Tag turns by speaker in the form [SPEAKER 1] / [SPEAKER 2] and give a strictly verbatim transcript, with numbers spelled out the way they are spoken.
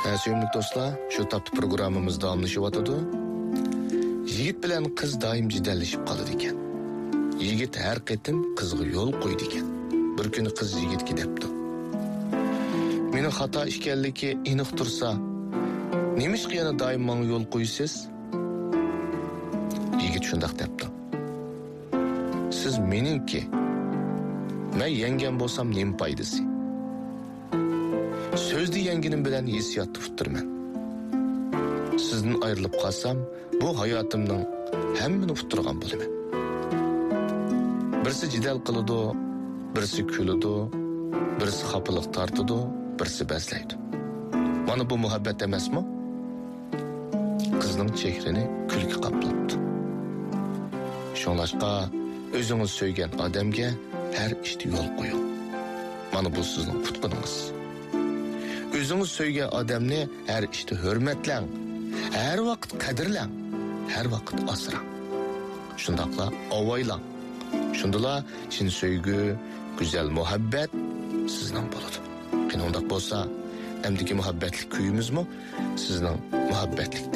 [SPEAKER 1] Sevimli dostlar, şu taptı programımız davamlaşıvatıdı. Yigit bilen kız daim jidallashib qoladi ekan. Yigit har qatim qizga yo'l qo'ydi ekan. Bir kuni qiz yigitga debdi: "Meni xato ekanligi aniq tursa, nima ishga yana doim menga yo'l qo'ysiz?" Yigit shundoq debdi: "Siz meningki, men yengam bo'lsam nima foydasi? Sözde yenginim bilen hissiyatı tutturman. Sizden ayrılıp kalsam, bu hayatımdan hemmini tutturgan bulaman. Birisi jidal qılıdı, birisi külüdü, birisi xapılık tartıdı, birisi bezleydi. Bana bu muhabbet emas mı?" Kızның çehrini külki kaplaptı. Şonlaşqa, özünüz söygen adamga her işte yol koyun. Bana bu sizin tutkununuz. Özünüz söygen adamni her işte hürmetlen, her vakit kadirlen, her vakit asıran. Şundakla avaylan. Şundala çin söygü, güzel muhabbet sizden boludu. Qin ondak bolsa, emdiki muhabbetlik kuyumuz mu? Sizden muhabbetlik